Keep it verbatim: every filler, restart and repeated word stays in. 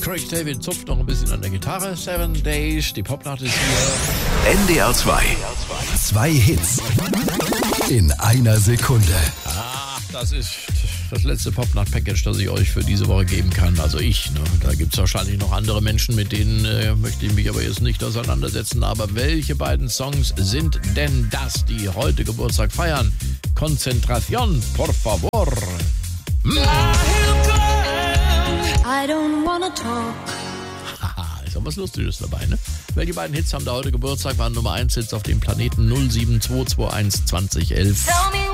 Craig David zupft noch ein bisschen an der Gitarre. Seven Days, die Popnacht ist hier. N D R zwei. Zwei Hits in einer Sekunde. Ah, das ist das letzte Popnacht-Package, das ich euch für diese Woche geben kann. Also ich, ne? Da gibt es wahrscheinlich noch andere Menschen, mit denen äh, möchte ich mich aber jetzt nicht auseinandersetzen. Aber welche beiden Songs sind denn das, die heute Geburtstag feiern? Konzentration, por favor. Hm. I don't wanna talk. Haha, ist auch was Lustiges dabei, ne? Welche beiden Hits haben da heute Geburtstag? Waren Nummer eins Hits auf dem Planeten null sieben zwei zwei eins zwanzig elf.